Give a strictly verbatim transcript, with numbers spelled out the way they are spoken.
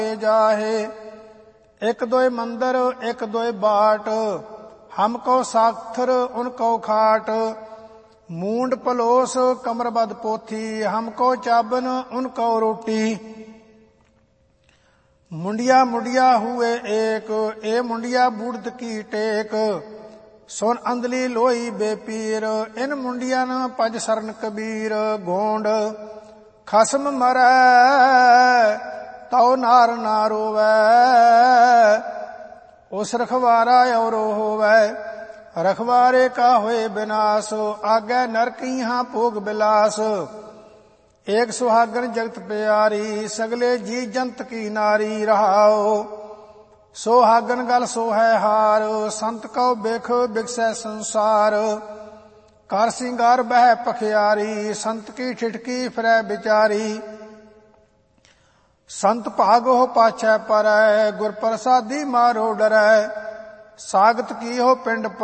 जाहे। एक दोय मंदिर एक दोय बाट, हमको साखर उनको खाट। मूंड पलोस कमरबद पोथी, हमको चाबन उनको रोटी। मुंडिया मुंडिया हुए एक, ए मुंडिया बूढ़ की टेक। सुन अंधली लोई बेपीर, इन मुंडिया न पज सरन कबीर। गोंड खसम मरै तौ नार ना रोवै, उस रखवारा औरो होवै। रखवारे का होए विनाश, आगे नरक यहाँ भोग बिलास। एक सुहागन जगत प्यारी, सगले जी जंत की नारी। रहाओ सोहागन गल सो है हार, संत को बिख बिकसै संसार। कर सिंगार बह पखियारी, संत की ठिठकी फिरै बिचारी। संत भागो पाछै परै, गुर प्रसादी मारो डरै। सागत की हो पिंड